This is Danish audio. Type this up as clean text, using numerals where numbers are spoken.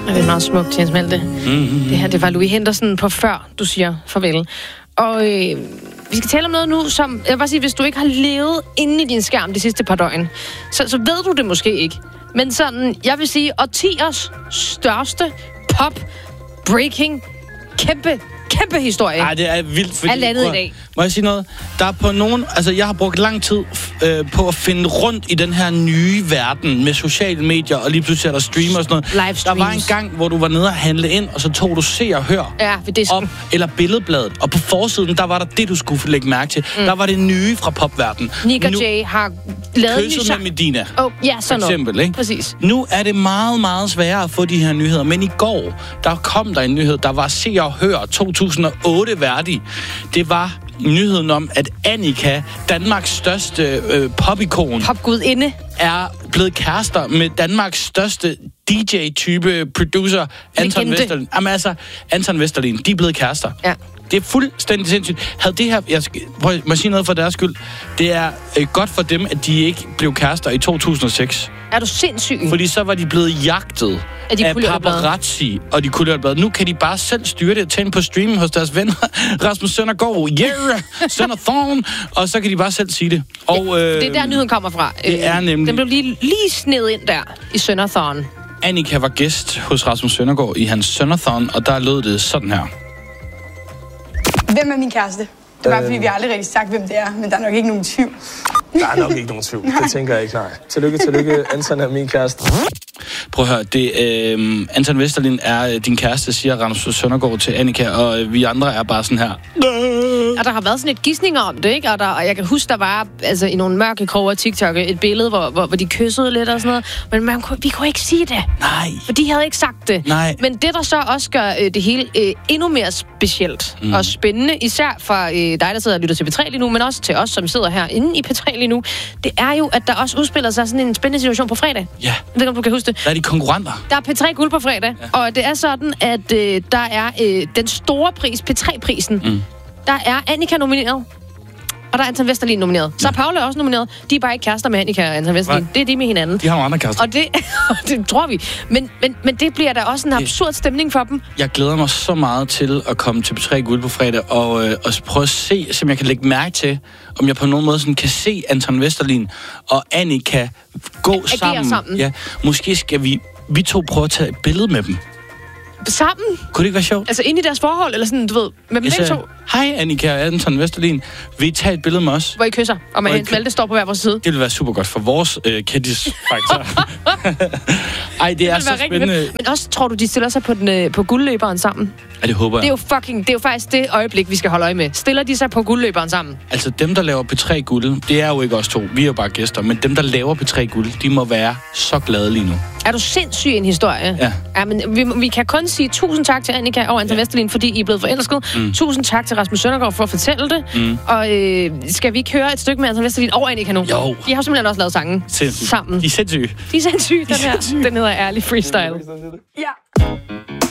Det er meget smukt, Jens Malte. Det her, det var Louis Henderson på Før, du siger farvel. Og vi skal tale om noget nu, som... Jeg vil bare sige, hvis du ikke har levet inde i din skærm de sidste par døgn, så ved du det måske ikke. Men sådan, jeg vil sige, årtiers største pop, breaking, kæmpe historie. Ej, det er vildt, fordi... Alt andet i dag. Må jeg sige noget? Der er på nogen... Altså, jeg har brugt lang tid på at finde rundt i den her nye verden med sociale medier, og lige pludselig er der streamer og sådan noget. Livestreams. Der var en gang, hvor du var nede og handle ind, og så tog du Se og Hør. Ja, ved disken. Op, eller Billedbladet. Og på forsiden, der var der det, du skulle lægge mærke til. Der var det nye fra popverdenen. Nick og Jay har lavet en ny Kysset med Medina. Ja, sådan noget. Eksempel, ikke? Præcis. Nu er det meget, meget sværere at få de her nyheder. Men i går, der kom der en nyhed, der var Se og Hør 2008 værdig. Det var nyheden om, at Annika, Danmarks største popikon, popgudinde, er blevet kærester med Danmarks største DJ-type producer, Anton Vesterlin. Jamen altså, Anton Vesterlin, de er blevet kærester. Ja. Det er fuldstændig sindssygt. Havde det her... Må jeg sige noget for deres skyld? Det er godt for dem, at de ikke blev kærester i 2006. Er du sindssyg? Fordi så var de blevet jagtet af paparazzi og de Kulørteblad. Nu kan de bare selv styre det og tænde på streaming hos deres venner. Rasmus Søndergaard, Sønderthorn, og så kan de bare selv sige det. Og, det er der, nyheden kommer fra. Det er nemlig... Den blev lige snedet ind der i Sønderthorn. Annika var gæst hos Rasmus Søndergaard i hans Sønderthorn, og der lød det sådan her. Hvem er min kæreste? Det er bare, fordi vi har aldrig rigtig sagt, hvem det er, men der er nok ikke nogen tvivl. Der er nok ikke nogen tvivl. Det tænker jeg ikke, nej. Tillykke. Anton er min kæreste. Prøv at høre, Anton Vesterlin er din kæreste, siger Rasmus Søndergaard til Annika, og vi andre er bare sådan her. Og der har været sådan et gisninger om det, ikke? Og jeg kan huske, der var altså, i nogle mørke kroge af TikTok et billede, hvor de kyssede lidt og sådan noget. Men vi kunne ikke sige det. Nej. For de havde ikke sagt det. Nej. Men det, der så også gør det hele endnu mere specielt og spændende, især for dig, der sidder og lytter til P3 lige nu, men også til os, som sidder herinde i P3 lige nu, det er jo, at der også udspiller sig sådan en spændende situation på fredag. Ja. Jeg ved ikke, om du kan huske det. Der er de konkurrenter. Der er P3 Guld på fredag, og det er sådan, at der er den store pris, P3-prisen. Der er Annika nomineret, og der er Anton Vesterlin nomineret. Så er Paula også nomineret. De er bare ikke kærester med Annika og Anton Vesterlin. Nej. Det er de med hinanden. De har nogle andre kærester. Og det tror vi. Men det bliver da også en absurd stemning for dem. Jeg glæder mig så meget til at komme til P3 Guld på fredag, og prøve at se, som jeg kan lægge mærke til, om jeg på nogen måde sådan kan se Anton Vesterlin og Annika gå sammen. Ja, måske skal vi to prøve at tage et billede med dem. Sammen? Kunne det ikke være sjovt? Altså ind i deres forhold, eller sådan, du ved, med dem begge to? Hej Annika og Anton Vesterlin. Vil I tage et billede med os? Hvor I kysser, og med Hans Malte står på hver vores side. Det vil være super godt for vores kendisfaktor. Ej, det er så spændende. Men også, tror du, de stiller sig på guldløberen sammen? Ja, det håber jeg. Det er jo faktisk det øjeblik, vi skal holde øje med. Stiller de sig på guldløberen sammen? Altså dem, der laver P3 Guld, det er jo ikke os to. Vi er jo bare gæster. Men dem, der laver P3 Guld, de må være så glade lige nu. Er du sindssyg en historie? Ja. Men vi kan kun sige tusind tak til Annika og Anton Vesterlin, fordi I er blevet forelsket. Tusind tak til Rasmus Søndergaard for at fortælle det. Og skal vi ikke høre et stykke med Anton Vesterlin og Annika nu? Jo. De har simpelthen også lavet sangen sammen. De er sindssyge. Den hedder Ærlig Freestyle. Ja.